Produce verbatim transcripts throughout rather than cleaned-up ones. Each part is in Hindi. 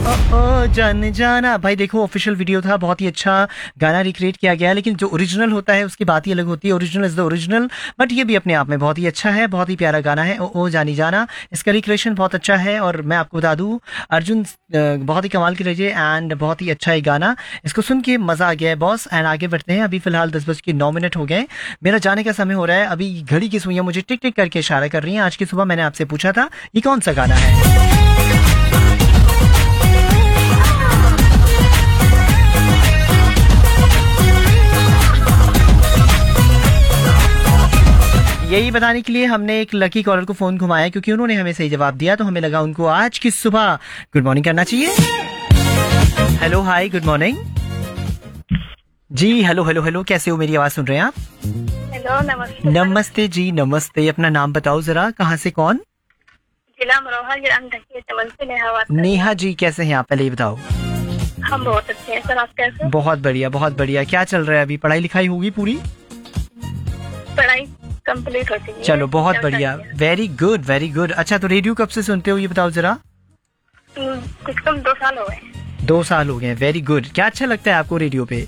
ओ ओ जान जाना भाई, देखो ऑफिशियल वीडियो था, बहुत ही अच्छा गाना रिक्रिएट किया गया है, लेकिन जो ओरिजिनल होता है उसकी बात ही अलग होती है। Original is the original, but ये भी अपने आप में बहुत ही अच्छा है, बहुत ही प्यारा गाना है। ओ ओ जानी जाना, इसका रिक्रिएशन बहुत अच्छा है। और मैं आपको बता दूं, अर्जुन अ, बहुत ही कमाल की रही है एंड बहुत ही अच्छा है गाना। इसको सुन के मजा आ गया है बॉस। एंड आगे बढ़ते हैं, अभी फिलहाल दस बज के नौ मिनट हो गए, मेरा जाने का समय हो रहा है। अभी घड़ी की सुइयां मुझे टिक टिक करके इशारा कर रही हैं। आज की सुबह मैंने आपसे पूछा था ये कौन सा गाना है। यही बताने के लिए हमने एक लकी कॉलर को फोन घुमाया, क्योंकि उन्होंने हमें सही जवाब दिया, तो हमें लगा उनको आज की सुबह गुड मॉर्निंग करना चाहिए। हेलो हाय गुड मॉर्निंग जी। हेलो हेलो हेलो, कैसे हो? मेरी आवाज सुन रहे हैं आप? हेलो नमस्ते। नमस्ते जी नमस्ते। अपना नाम बताओ जरा, कहाँ से कौन? जिला अमरोहा, जिला ढकी चमन से नेहा बात कर रही हूँ। नेहा जी कैसे हैं आप, पहले ये बताओ। हम बहुत अच्छे हैं सर, आप कैसे? बहुत बढ़िया बहुत बढ़िया। क्या चल रहा है अभी? पढ़ाई लिखाई होगी पूरी? पढ़ाई कंप्लीट हो चुकी है। चलो बहुत चल बढ़िया, रही है। Very good very good. अच्छा, तो रेडियो कब से सुनते हो ये बताओ जरा। हम्म, कुछ कम दो साल हो गए। दो साल हो गए, वेरी गुड। क्या अच्छा लगता है आपको रेडियो पे?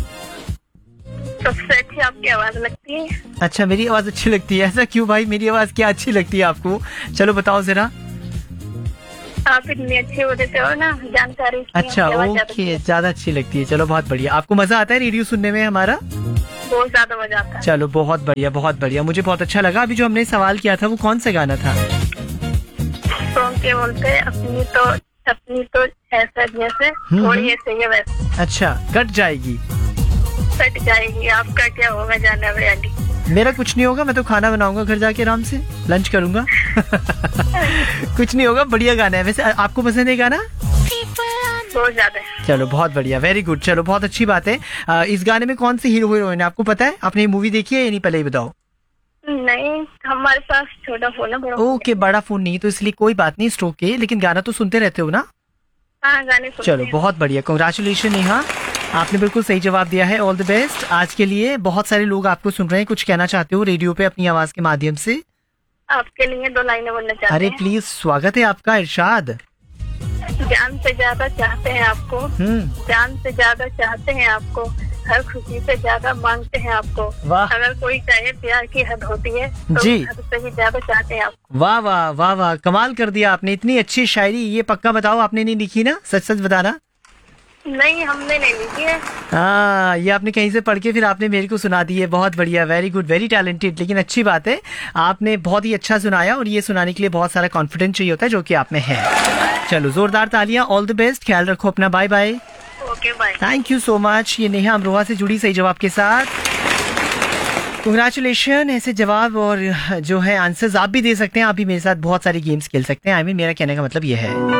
सबसे अच्छी आपकी आवाज लगती है। अच्छा, मेरी आवाज अच्छी लगती है? ऐसा क्यों भाई, मेरी आवाज क्या अच्छी लगती है आपको? चलो बताओ जरा। आप इतनी अच्छी हो देते हो ना जानकारी इसकी, अच्छा आपकी आवाज ज्यादा अच्छी ओके, है। ज्यादा अच्छी लगती है। चलो बहुत बढ़िया। आपको मजा आता है रेडियो सुनने में हमारा? बहुत ज्यादा मजा आता है। चलो बहुत बढ़िया बहुत बढ़िया, मुझे बहुत अच्छा लगा। अभी जो हमने सवाल किया था वो कौन सा गाना था? सॉन्ग के बोलते अपनी तो अपनी तो ऐसा जैसे हम्म, थोड़ी हम्म। ऐसे ही है वैसे अच्छा, कट जाएगी। कट जाएगी। आपका क्या होगा जाना वाली? मेरा कुछ नहीं होगा, मैं तो खाना बनाऊंगा घर जाके, आराम से लंच करूंगा। कुछ नहीं होगा, बढ़िया गाना है। वैसे आपको पसंद है गाना? बहुत ज्यादा। चलो बहुत बढ़िया, वेरी गुड। चलो बहुत अच्छी बात है। आ, इस गाने में कौन सी हीरो हीरोइन है आपको पता है? आपने मूवी देखी है या नहीं, पहले ही बताओ। नहीं, हमारे पास छोटा फोन है, बड़ा फोन ओके, बड़ा फोन नहीं तो इसलिए कोई बात नहीं, स्ट्रोक के, लेकिन गाना तो सुनते रहते हो ना? है। हाँ, गाने सुनते चलो हैं। बहुत बढ़िया, कांग्रेचुलेशन नेहा, आपने बिल्कुल सही जवाब दिया है। ऑल द बेस्ट आज के लिए। बहुत सारे लोग आपको सुन रहे हैं, कुछ कहना चाहते हो रेडियो पे अपनी आवाज के माध्यम से? आपके लिए दो लाइनें बोलना चाहते अरे हैं। प्लीज, स्वागत है आपका, इरशाद। जान से ज्यादा चाहते हैं आपको, हम्म, जान से ज्यादा चाहते हैं आपको, हर खुशी से ज्यादा मांगते हैं आपको। वाह। अगर कोई चाहे प्यार की हद होती है तो जी। हद से भी ज्यादा चाहते हैं आपको। वाह वाह वाह वाह, कमाल कर दिया आपने, इतनी अच्छी शायरी। ये पक्का बताओ आपने नहीं लिखी ना? सच सच बताना। नहीं, हमने नहीं लिखी है। हाँ, ये आपने कहीं से पढ़ के फिर आपने मेरे को सुना दी है। बहुत बढ़िया, वेरी गुड, वेरी टैलेंटेड। लेकिन अच्छी बात है, आपने बहुत ही अच्छा सुनाया, और ये सुनाने के लिए बहुत सारा कॉन्फिडेंस चाहिए होता है, जो कि आप में है। चलो जोरदार तालियां। ऑल द बेस्ट, ख्याल रखो अपना, bye bye. Okay bye. Thank you so much. ये नेहा अमरोहा से जुड़ी सही जवाब के साथ। कंग्रेचुलेशन। ऐसे जवाब और जो है आंसर्स आप भी दे सकते हैं, आप भी मेरे साथ बहुत सारी गेम्स खेल सकते हैं। आई I मीन mean, मेरा कहने का मतलब ये है।